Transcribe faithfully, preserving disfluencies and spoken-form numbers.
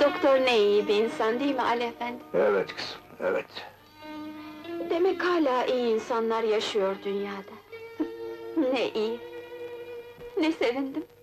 Doktor ne iyi bir insan, değil mi Ali efendi? Evet kızım, evet. Demek hala iyi insanlar yaşıyor dünyada. Ne iyi! Ne sevindim!